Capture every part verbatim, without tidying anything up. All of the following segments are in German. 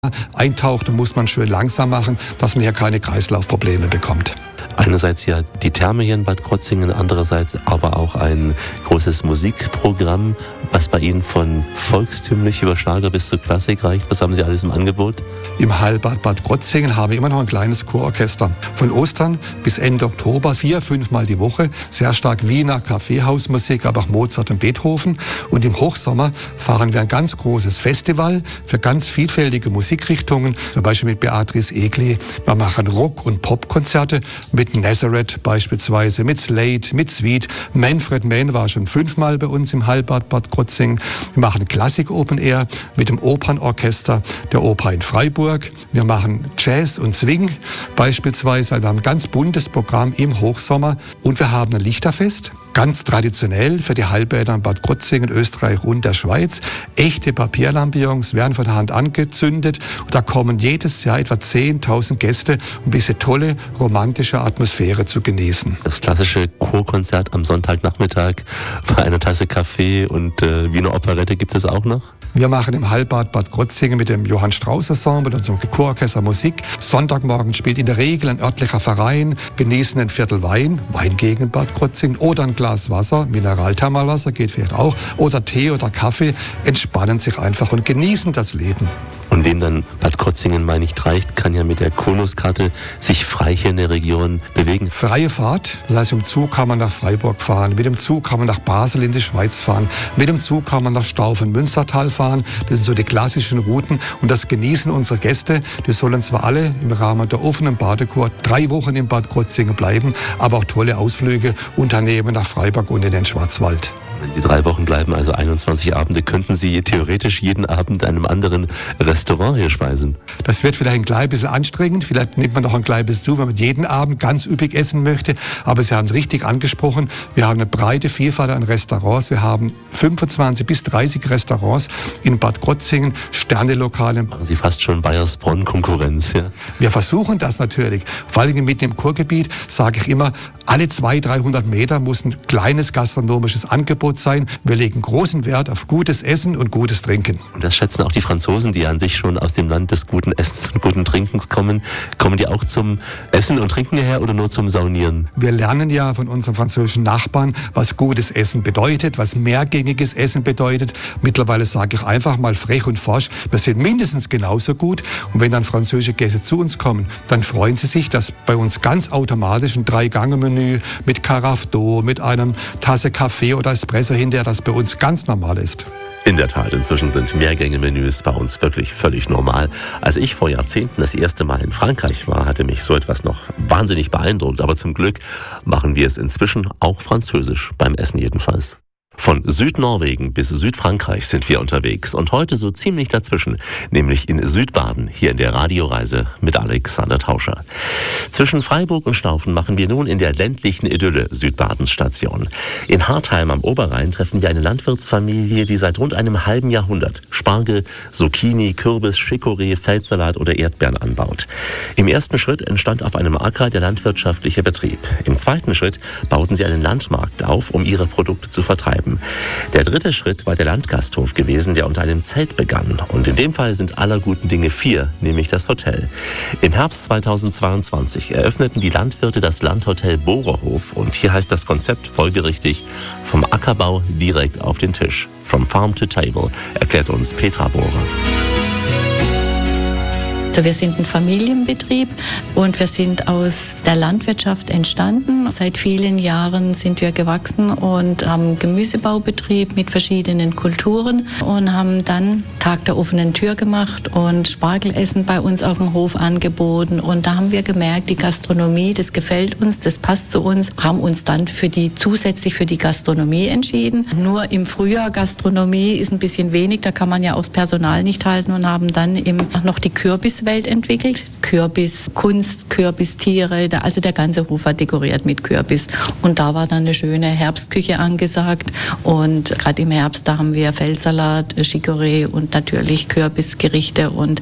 eintaucht, dann muss man schön langsam machen, dass man hier keine Kreislaufprobleme bekommt. Einerseits ja die Therme hier in Bad Krozingen, andererseits aber auch ein großes Musikprogramm, was bei Ihnen von volkstümlich über Schlager bis zu Klassik reicht. Was haben Sie alles im Angebot? Im Heilbad Bad Krozingen haben wir immer noch ein kleines Chororchester. Von Ostern bis Ende Oktober, vier, fünfmal die Woche. Sehr stark Wiener Kaffeehausmusik, aber auch Mozart und Beethoven. Und im Hochsommer fahren wir ein ganz großes Festival für ganz vielfältige Musikrichtungen. Zum Beispiel mit Beatrice Egli. Wir machen Rock- und Popkonzerte mit Nazareth beispielsweise, mit Slade, mit Sweet. Manfred Mann war schon fünfmal bei uns im Heilbad Bad Krozingen. Wir machen Klassik Open Air mit dem Opernorchester der Oper in Freiburg. Wir machen Jazz und Swing beispielsweise. Wir haben ein ganz buntes Programm im Hochsommer. Und wir haben ein Lichterfest. Ganz traditionell für die Heilbäder in Bad Krozingen, Österreich und der Schweiz. Echte Papierlampions werden von der Hand angezündet. Und da kommen jedes Jahr etwa zehntausend Gäste, um diese tolle romantische Atmosphäre zu genießen. Das klassische Chorkonzert am Sonntagnachmittag bei einer Tasse Kaffee und äh, Wiener Operette gibt es auch noch? Wir machen im Heilbad Bad Krozingen mit dem Johann Strauss Ensemble, unserem Chororchester Musik. Sonntagmorgen spielt in der Regel ein örtlicher Verein, genießen ein Viertel Wein, Weingegend Bad Krozingen, oder ein Glas Wasser, Mineralthermalwasser geht vielleicht auch, oder Tee oder Kaffee, entspannen sich einfach und genießen das Leben. Und wem dann Bad Krozingen mal nicht reicht, kann ja mit der Konuskarte sich frei hier in der Region bewegen. Freie Fahrt, das heißt, mit dem Zug kann man nach Freiburg fahren, mit dem Zug kann man nach Basel in die Schweiz fahren, mit dem Zug kann man nach Staufen-Münstertal fahren. Das sind so die klassischen Routen und das genießen unsere Gäste. Die sollen zwar alle im Rahmen der offenen Badekur drei Wochen in Bad Krozingen bleiben, aber auch tolle Ausflüge unternehmen nach Freiburg und in den Schwarzwald. Wenn Sie drei Wochen bleiben, also einundzwanzig Abende, könnten Sie theoretisch jeden Abend in einem anderen Restaurant hier speisen. Das wird vielleicht ein klein bisschen anstrengend, vielleicht nimmt man noch ein klein bisschen zu, wenn man jeden Abend ganz üppig essen möchte. Aber Sie haben es richtig angesprochen, wir haben eine breite Vielfalt an Restaurants. Wir haben fünfundzwanzig bis dreißig Restaurants in Bad Krozingen, Sternelokale. Machen Sie fast schon Bayersbronn-Konkurrenz, ja? Wir versuchen das natürlich. Vor allem mitten im Kurgebiet sage ich immer, alle zweihundert, dreihundert Meter muss ein kleines gastronomisches Angebot sein. Wir legen großen Wert auf gutes Essen und gutes Trinken. Und das schätzen auch die Franzosen, die an sich schon aus dem Land des guten Essens und guten Trinkens kommen. Kommen die auch zum Essen und Trinken her oder nur zum Saunieren? Wir lernen ja von unseren französischen Nachbarn, was gutes Essen bedeutet, was mehrgängiges Essen bedeutet. Mittlerweile sage ich einfach mal frech und forsch, wir sind mindestens genauso gut. Und wenn dann französische Gäste zu uns kommen, dann freuen sie sich, dass bei uns ganz automatisch ein Drei-Gange-Menü mit Carafe d'eau, mit einem Tasse Kaffee oder Espresso hinterher, das bei uns ganz normal ist. In der Tat, inzwischen sind Mehrgänge-Menüs bei uns wirklich völlig normal. Als ich vor Jahrzehnten das erste Mal in Frankreich war, hatte mich so etwas noch wahnsinnig beeindruckt. Aber zum Glück machen wir es inzwischen auch französisch, beim Essen jedenfalls. Von Südnorwegen bis Südfrankreich sind wir unterwegs und heute so ziemlich dazwischen, nämlich in Südbaden, hier in der Radioreise mit Alexander Tauscher. Zwischen Freiburg und Staufen machen wir nun in der ländlichen Idylle Südbadens Station. In Hartheim am Oberrhein treffen wir eine Landwirtsfamilie, die seit rund einem halben Jahrhundert Spargel, Zucchini, Kürbis, Chicorée, Feldsalat oder Erdbeeren anbaut. Im ersten Schritt entstand auf einem Acker der landwirtschaftliche Betrieb. Im zweiten Schritt bauten sie einen Landmarkt auf, um ihre Produkte zu vertreiben. Der dritte Schritt war der Landgasthof gewesen, der unter einem Zelt begann. Und in dem Fall sind aller guten Dinge vier, nämlich das Hotel. Im Herbst zweitausendzweiundzwanzig eröffneten die Landwirte das Landhotel Bohrerhof. Und hier heißt das Konzept folgerichtig: vom Ackerbau direkt auf den Tisch. From Farm to Table, erklärt uns Petra Bohrer. Also wir sind ein Familienbetrieb und wir sind aus der Landwirtschaft entstanden. Seit vielen Jahren sind wir gewachsen und haben einen Gemüsebaubetrieb mit verschiedenen Kulturen und haben dann Tag der offenen Tür gemacht und Spargelessen bei uns auf dem Hof angeboten. Und da haben wir gemerkt, die Gastronomie, das gefällt uns, das passt zu uns, haben uns dann für die, zusätzlich für die Gastronomie entschieden. Nur im Frühjahr Gastronomie ist ein bisschen wenig, da kann man ja auch das Personal nicht halten und haben dann eben noch die Kürbis Welt entwickelt. Kürbis, Kunst, Kürbistiere, also der ganze Hof war dekoriert mit Kürbis. Und da war dann eine schöne Herbstküche angesagt. Und gerade im Herbst, da haben wir Feldsalat, Chicorée und natürlich Kürbisgerichte. Und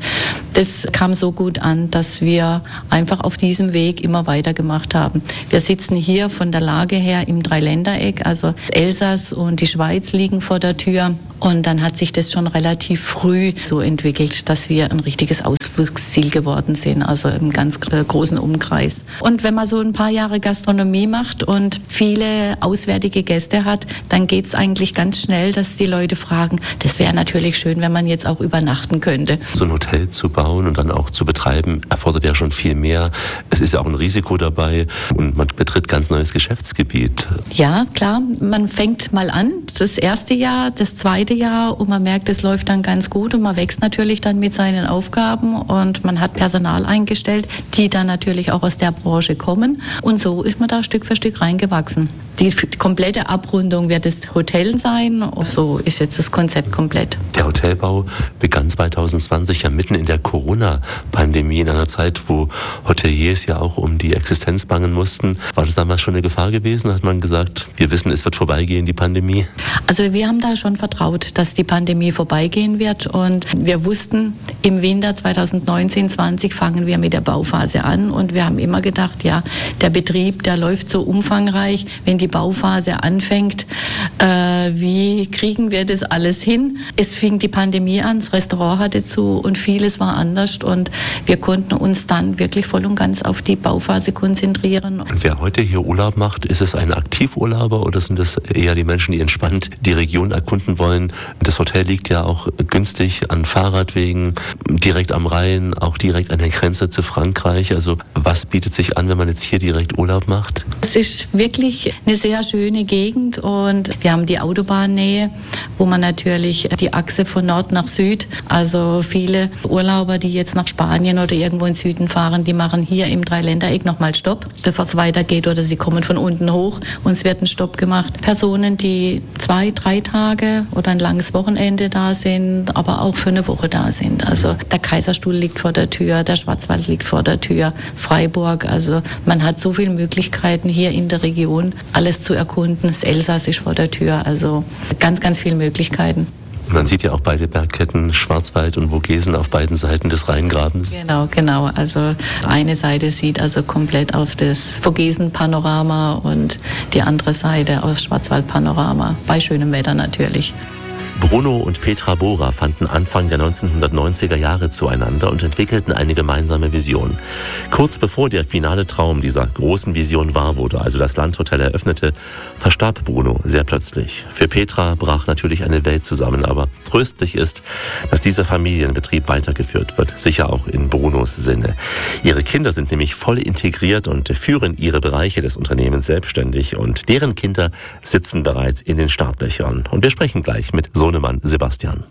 Das kam so gut an, dass wir einfach auf diesem Weg immer weitergemacht haben. Wir sitzen hier von der Lage her im Dreiländereck, also Elsass und die Schweiz liegen vor der Tür. Und dann hat sich das schon relativ früh so entwickelt, dass wir ein richtiges Ausflugsziel geworden sind, also im ganz großen Umkreis. Und wenn man so ein paar Jahre Gastronomie macht und viele auswärtige Gäste hat, dann geht es eigentlich ganz schnell, dass die Leute fragen, das wäre natürlich schön, wenn man jetzt auch übernachten könnte. So ein Hotel zu bauen und dann auch zu betreiben, erfordert ja schon viel mehr. Es ist ja auch ein Risiko dabei und man betritt ganz neues Geschäftsgebiet. Ja, klar, man fängt mal an, das erste Jahr, das zweite Jahr, und man merkt, es läuft dann ganz gut und man wächst natürlich dann mit seinen Aufgaben und man hat Personal eingestellt, die dann natürlich auch aus der Branche kommen, und so ist man da Stück für Stück reingewachsen. Die komplette Abrundung wird das Hotel sein, so ist jetzt das Konzept komplett. Der Hotelbau begann zwanzig zwanzig ja mitten in der Corona-Pandemie, in einer Zeit, wo Hoteliers ja auch um die Existenz bangen mussten. War das damals schon eine Gefahr gewesen? Hat man gesagt, wir wissen, es wird vorbeigehen, die Pandemie? Also wir haben da schon vertraut, dass die Pandemie vorbeigehen wird, und wir wussten, im Winter zwanzig neunzehn zwanzig fangen wir mit der Bauphase an, und wir haben immer gedacht, ja, der Betrieb, der läuft so umfangreich, wenn die Bauphase anfängt, äh, wie kriegen wir das alles hin? Es fing die Pandemie an, das Restaurant hatte zu und vieles war anders, und wir konnten uns dann wirklich voll und ganz auf die Bauphase konzentrieren. Und wer heute hier Urlaub macht, ist es ein Aktivurlauber oder sind es eher die Menschen, die entspannt die Region erkunden wollen? Das Hotel liegt ja auch günstig an Fahrradwegen, direkt am Rhein, auch direkt an der Grenze zu Frankreich. Also was bietet sich an, wenn man jetzt hier direkt Urlaub macht? Es ist wirklich eine sehr schöne Gegend, und wir haben die Autobahnnähe, wo man natürlich die Achse von Nord nach Süd, also viele Urlauber, die jetzt nach Spanien oder irgendwo in Süden fahren, die machen hier im Dreiländereck nochmal Stopp, bevor es weitergeht, oder sie kommen von unten hoch und es wird ein Stopp gemacht. Personen, die zwei, drei Tage oder ein langes Wochenende da sind, aber auch für eine Woche da sind. Also der Kaiserstuhl liegt vor der Tür, der Schwarzwald liegt vor der Tür, Freiburg, also man hat so viele Möglichkeiten hier in der Region, alles zu erkunden. Das Elsass ist vor der Tür, also ganz, ganz viele Möglichkeiten. Man sieht ja auch beide Bergketten, Schwarzwald und Vogesen, auf beiden Seiten des Rheingrabens. Genau, genau. Also eine Seite sieht also komplett auf das Vogesen-Panorama und die andere Seite aufs Schwarzwald-Panorama, bei schönem Wetter natürlich. Bruno und Petra Bohrer fanden Anfang der neunzehnhundertneunziger Jahre zueinander und entwickelten eine gemeinsame Vision. Kurz bevor der finale Traum dieser großen Vision wahr wurde, also das Landhotel eröffnete, verstarb Bruno sehr plötzlich. Für Petra brach natürlich eine Welt zusammen, aber tröstlich ist, dass dieser Familienbetrieb weitergeführt wird, sicher auch in Brunos Sinne. Ihre Kinder sind nämlich voll integriert und führen ihre Bereiche des Unternehmens selbstständig, und deren Kinder sitzen bereits in den Startlöchern. Und wir sprechen gleich mit Sohnemann Sebastian.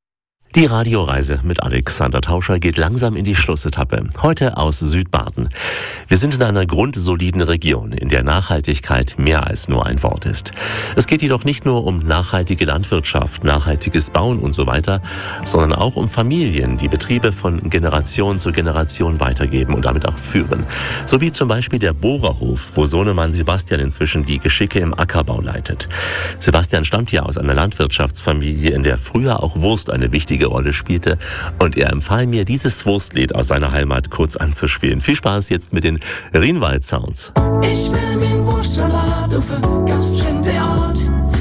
Die Radioreise mit Alexander Tauscher geht langsam in die Schlussetappe. Heute aus Südbaden. Wir sind in einer grundsoliden Region, in der Nachhaltigkeit mehr als nur ein Wort ist. Es geht jedoch nicht nur um nachhaltige Landwirtschaft, nachhaltiges Bauen und so weiter, sondern auch um Familien, die Betriebe von Generation zu Generation weitergeben und damit auch führen. So wie zum Beispiel der Bohrerhof, wo Sohnemann Sebastian inzwischen die Geschicke im Ackerbau leitet. Sebastian stammt ja aus einer Landwirtschaftsfamilie, in der früher auch Wurst eine wichtige Rolle spielte, und er empfahl mir, dieses Wurstlied aus seiner Heimat kurz anzuspielen. Viel Spaß jetzt mit den Rienwald Sounds. Ich will mir Wurstsalat auf eine ganz bestimmte Art.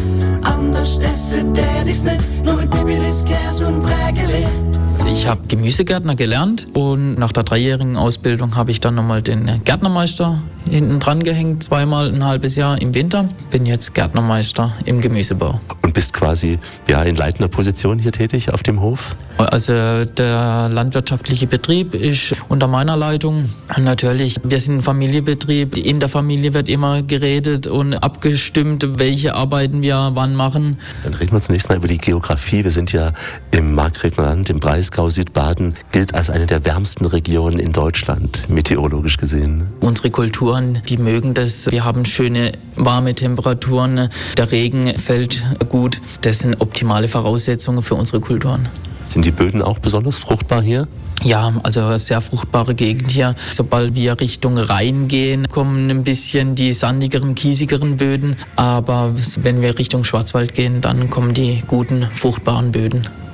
Anders esse der dies nicht, nur mit Bibilis, Käse und Brägele. Ich habe Gemüsegärtner gelernt, und nach der dreijährigen Ausbildung habe ich dann nochmal den Gärtnermeister hinten dran gehängt, zweimal ein halbes Jahr im Winter. Bin jetzt Gärtnermeister im Gemüsebau. Und bist quasi ja in leitender Position hier tätig auf dem Hof? Also der landwirtschaftliche Betrieb ist unter meiner Leitung. Und natürlich, wir sind ein Familienbetrieb. In der Familie wird immer geredet und abgestimmt, welche Arbeiten wir wann machen. Dann reden wir zunächst mal über die Geografie. Wir sind ja im Markgräfler Land, im Breisgau. Südbaden gilt als eine der wärmsten Regionen in Deutschland, meteorologisch gesehen. Unsere Kulturen, die mögen das. Wir haben schöne, warme Temperaturen. Der Regen fällt gut. Das sind optimale Voraussetzungen für unsere Kulturen. Sind die Böden auch besonders fruchtbar hier? Ja, also eine sehr fruchtbare Gegend hier. Sobald wir Richtung Rhein gehen, kommen ein bisschen die sandigeren, kiesigeren Böden. Aber wenn wir Richtung Schwarzwald gehen, dann kommen die guten, fruchtbaren Böden.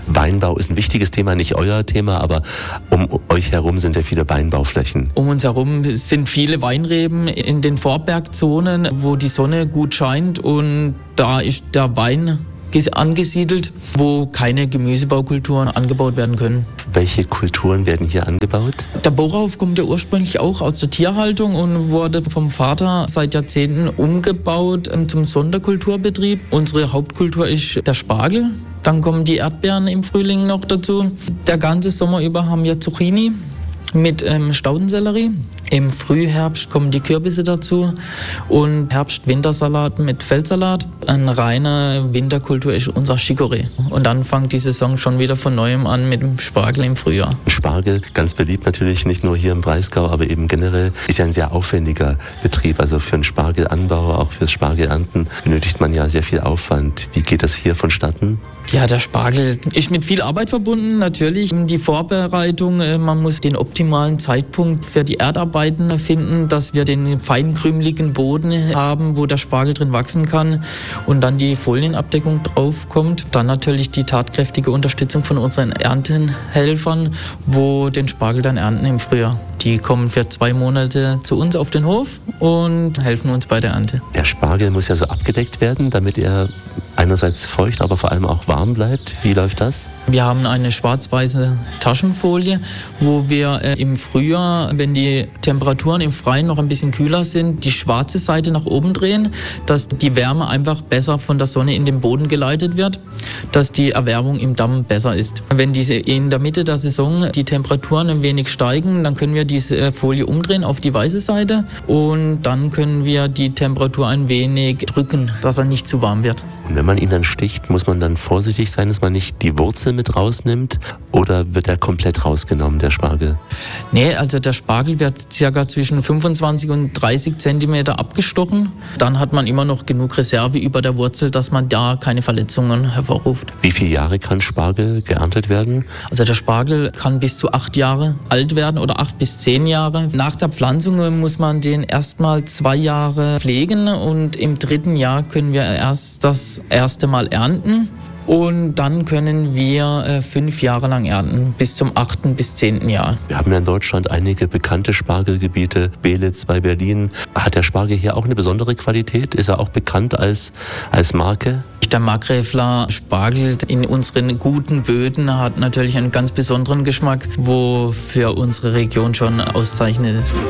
Weinbau ist ein wichtiges Thema, nicht euer Thema, aber um euch herum sind sehr viele Weinbauflächen. Um uns herum sind viele Weinreben in den Vorbergzonen, wo die Sonne gut scheint, und da ist der Wein angesiedelt, wo keine Gemüsebaukulturen angebaut werden können. Welche Kulturen werden hier angebaut? Der Borahof kommt ja ursprünglich auch aus der Tierhaltung und wurde vom Vater seit Jahrzehnten umgebaut zum Sonderkulturbetrieb. Unsere Hauptkultur ist der Spargel. Dann kommen die Erdbeeren im Frühling noch dazu. Der ganze Sommer über haben wir Zucchini mit ähm, Staudensellerie. Im Frühherbst kommen die Kürbisse dazu und Herbst-Wintersalat mit Feldsalat. Eine reine Winterkultur ist unser Chicorée. Und dann fängt die Saison schon wieder von Neuem an mit dem Spargel im Frühjahr. Spargel, ganz beliebt natürlich, nicht nur hier im Breisgau, aber eben generell, ist ja ein sehr aufwendiger Betrieb. Also für einen Spargelanbau, auch fürs Spargelernten benötigt man ja sehr viel Aufwand. Wie geht das hier vonstatten? Ja, der Spargel ist mit viel Arbeit verbunden. Natürlich die Vorbereitung, man muss den optimalen Zeitpunkt für die Erdarbeit finden, dass wir den feinkrümeligen Boden haben, wo der Spargel drin wachsen kann, und dann die Folienabdeckung drauf kommt. Dann natürlich die tatkräftige Unterstützung von unseren Erntenhelfern, wo den Spargel dann ernten im Frühjahr. Die kommen für zwei Monate zu uns auf den Hof und helfen uns bei der Ernte. Der Spargel muss ja so abgedeckt werden, damit er einerseits feucht, aber vor allem auch warm bleibt. Wie läuft das? Wir haben eine schwarz-weiße Taschenfolie, wo wir äh, im Frühjahr, wenn die Temperaturen im Freien noch ein bisschen kühler sind, die schwarze Seite nach oben drehen, dass die Wärme einfach besser von der Sonne in den Boden geleitet wird, dass die Erwärmung im Damm besser ist. Wenn diese in der Mitte der Saison die Temperaturen ein wenig steigen, dann können wir diese Folie umdrehen auf die weiße Seite und dann können wir die Temperatur ein wenig drücken, dass er nicht zu warm wird. Und wenn man ihn dann sticht, muss man dann vorsichtig sein, dass man nicht die Wurzel mit rausnimmt, oder wird er komplett rausgenommen, der Spargel? Nee, also der Spargel wird circa zwischen fünfundzwanzig und dreißig Zentimeter abgestochen. Dann hat man immer noch genug Reserve über der Wurzel, dass man da keine Verletzungen hervorruft. Wie viele Jahre kann Spargel geerntet werden? Also der Spargel kann bis zu acht Jahre alt werden oder acht bis zehn Jahre. Nach der Pflanzung muss man den erstmal zwei Jahre pflegen und im dritten Jahr können wir erst das erste Mal ernten. Und dann können wir äh, fünf Jahre lang ernten, bis zum achten bis zehnten Jahr. Wir haben ja in Deutschland einige bekannte Spargelgebiete, Belitz bei Berlin. Hat der Spargel hier auch eine besondere Qualität? Ist er auch bekannt als, als Marke? Der Markgräfler Spargel in unseren guten Böden hat natürlich einen ganz besonderen Geschmack, wo für unsere Region schon auszeichnend ist.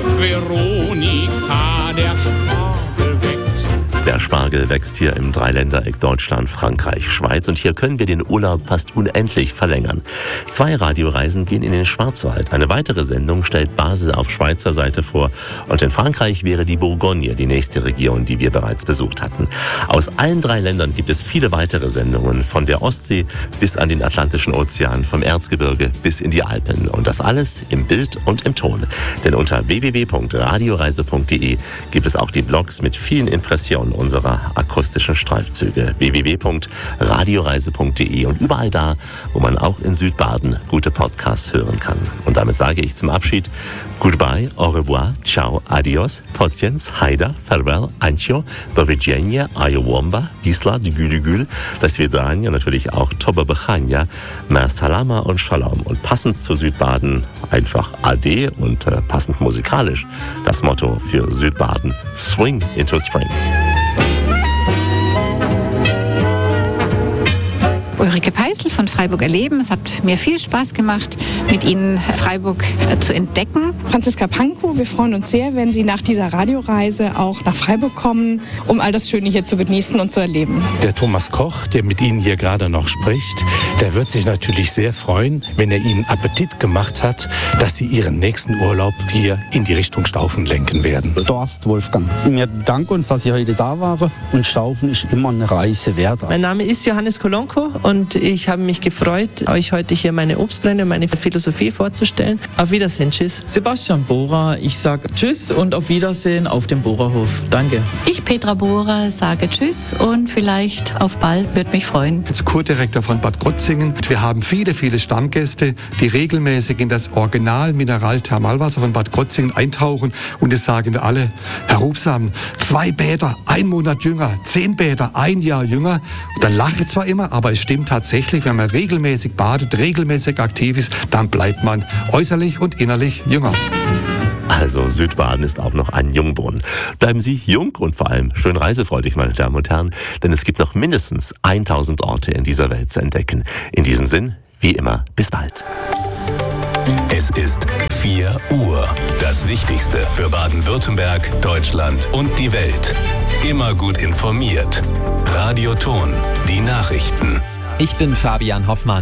Veronika, der Spargel wächst. Der Spargel wächst hier im Dreiländereck Deutschland, Frankreich, Schweiz, und hier können wir den Urlaub fast unendlich verlängern. Zwei Radioreisen gehen in den Schwarzwald. Eine weitere Sendung stellt Basel auf Schweizer Seite vor, und in Frankreich wäre die Bourgogne die nächste Region, die wir bereits besucht hatten. Aus allen drei Ländern gibt es viele weitere Sendungen, von der Ostsee bis an den Atlantischen Ozean, vom Erzgebirge bis in die Alpen, und das alles im Bild und im Ton. Denn unter w w w punkt radioreise punkt de gibt es auch die Blogs mit vielen Impressionen unserer akustischen Streifzüge. w w w punkt radioreise punkt de und überall da, wo man auch in Südbaden gute Podcasts hören kann. Und damit sage ich zum Abschied Goodbye, au revoir, ciao, adios, Potjens, Haida, farewell, ancio, do widzenia, ayowomba, Gisla, Digülügül, das Vidania, natürlich auch Toba Bechania, Ma Salama und Shalom. Und passend zu Südbaden einfach Ade und äh, passend musikalisch das Motto für Südbaden: Swing into Spring. Ulrike Peißl von Freiburg erleben. Es hat mir viel Spaß gemacht, mit Ihnen Freiburg zu entdecken. Franziska Pankow, wir freuen uns sehr, wenn Sie nach dieser Radioreise auch nach Freiburg kommen, um all das Schöne hier zu genießen und zu erleben. Der Thomas Koch, der mit Ihnen hier gerade noch spricht, der wird sich natürlich sehr freuen, wenn er Ihnen Appetit gemacht hat, dass Sie Ihren nächsten Urlaub hier in die Richtung Staufen lenken werden. Dorst Wolfgang. Wir danken uns, dass Sie heute da waren, und Staufen ist immer eine Reise wert. Mein Name ist Johannes Kolonko und ich habe mich gefreut, euch heute hier meine Obstbrände, meine Philosophie vorzustellen. Auf Wiedersehen, tschüss. Sebastian Bohrer, ich sage tschüss und auf Wiedersehen auf dem Bohrerhof. Danke. Ich, Petra Bohrer, sage tschüss und vielleicht auf bald, würde mich freuen. Als Kurdirektor von Bad Krozingen. Wir haben viele, viele Stammgäste, die regelmäßig in das Original-Mineral-Thermalwasser von Bad Krozingen eintauchen, und es sagen wir alle: Herr Rubsam, zwei Bäder, ein Monat jünger, zehn Bäder, ein Jahr jünger. Und dann lache ich zwar immer, aber es stimmt tatsächlich. tatsächlich, wenn man regelmäßig badet, regelmäßig aktiv ist, dann bleibt man äußerlich und innerlich jünger. Also Südbaden ist auch noch ein Jungbrunnen. Bleiben Sie jung und vor allem schön reisefreudig, meine Damen und Herren, denn es gibt noch mindestens tausend Orte in dieser Welt zu entdecken. In diesem Sinn, wie immer, bis bald. Es ist vier Uhr. Das Wichtigste für Baden-Württemberg, Deutschland und die Welt. Immer gut informiert. Radio Ton, die Nachrichten. Ich bin Fabian Hoffmann.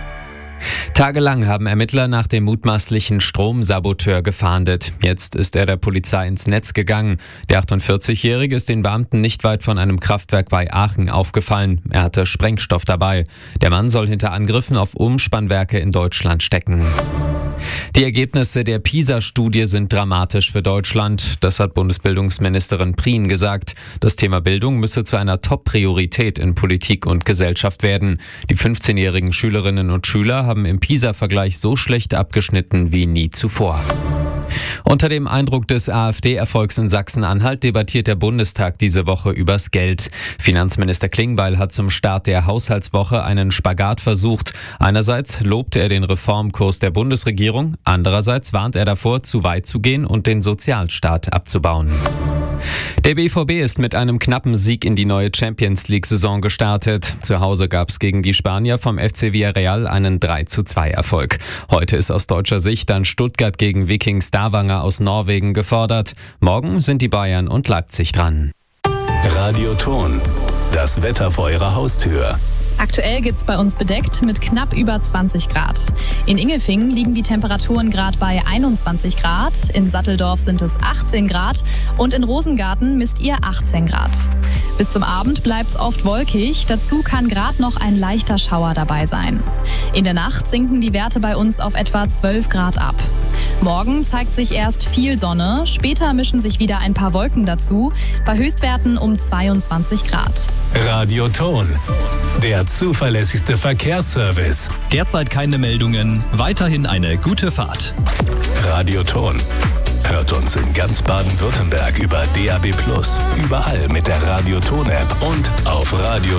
Tagelang haben Ermittler nach dem mutmaßlichen Stromsaboteur gefahndet. Jetzt ist er der Polizei ins Netz gegangen. Der achtundvierzigjährige ist den Beamten nicht weit von einem Kraftwerk bei Aachen aufgefallen. Er hatte Sprengstoff dabei. Der Mann soll hinter Angriffen auf Umspannwerke in Deutschland stecken. Die Ergebnisse der PISA-Studie sind dramatisch für Deutschland. Das hat Bundesbildungsministerin Prien gesagt. Das Thema Bildung müsse zu einer Top-Priorität in Politik und Gesellschaft werden. Die fünfzehnjährigen Schülerinnen und Schüler haben im PISA-Vergleich so schlecht abgeschnitten wie nie zuvor. Unter dem Eindruck des AfD-Erfolgs in Sachsen-Anhalt debattiert der Bundestag diese Woche übers Geld. Finanzminister Klingbeil hat zum Start der Haushaltswoche einen Spagat versucht. Einerseits lobt er den Reformkurs der Bundesregierung, andererseits warnt er davor, zu weit zu gehen und den Sozialstaat abzubauen. Der B V B ist mit einem knappen Sieg in die neue Champions-League-Saison gestartet. Zu Hause gab es gegen die Spanier vom F C Villarreal einen drei zu zwei Erfolg. Heute ist aus deutscher Sicht dann Stuttgart gegen Viking Stavanger aus Norwegen gefordert. Morgen sind die Bayern und Leipzig dran. Radio Ton, das Wetter vor Ihrer Haustür. Aktuell gibt's bei uns bedeckt mit knapp über zwanzig Grad. In Ingelfingen liegen die Temperaturen gerade bei einundzwanzig Grad, in Satteldorf sind es achtzehn Grad und in Rosengarten misst ihr achtzehn Grad. Bis zum Abend bleibt's oft wolkig, dazu kann gerade noch ein leichter Schauer dabei sein. In der Nacht sinken die Werte bei uns auf etwa zwölf Grad ab. Morgen zeigt sich erst viel Sonne, später mischen sich wieder ein paar Wolken dazu, bei Höchstwerten um zweiundzwanzig Grad. Radio Ton, der zuverlässigste Verkehrsservice. Derzeit keine Meldungen, weiterhin eine gute Fahrt. Radio Ton. Hört uns in ganz Baden-Württemberg über D A B plus, überall mit der Radio Ton App und auf radio